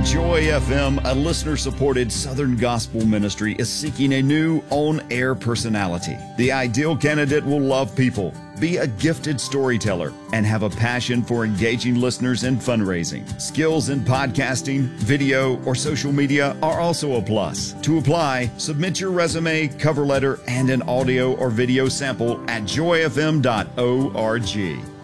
Joy FM, a listener-supported Southern gospel ministry, is seeking a new on-air personality. The ideal candidate will love people, be a gifted storyteller, and have a passion for engaging listeners in fundraising. Skills in podcasting, video, or social media are also a plus. To apply, submit your resume, cover letter, and an audio or video sample at joyfm.org.